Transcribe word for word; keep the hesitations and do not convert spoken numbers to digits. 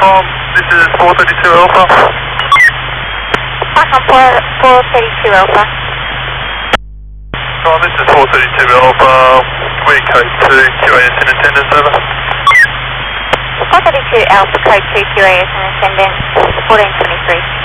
Tom, this is four thirty-two Alpha. Falcon four thirty-two Alpha. Tom, this is four thirty-two Alpha. We're code two, Q A S in attendance, over. four thirty-two Alpha, code two, Q A S in attendance, fourteen twenty-three.